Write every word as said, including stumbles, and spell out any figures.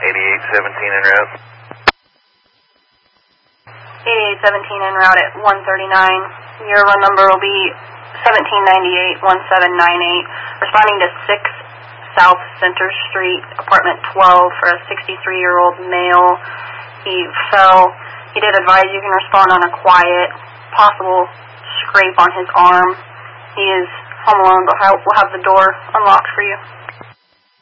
eighty-eight seventeen en route. eighty-eight seventeen en route at one thirty-nine. Your run number will be seventeen ninety-eight seventeen ninety-eight. Responding to six South Center Street, apartment twelve, for a sixty-three-year-old male. He fell. He did advise you can respond on a quiet, possible scrape on his arm. He is home alone, but we'll have the door unlocked for you.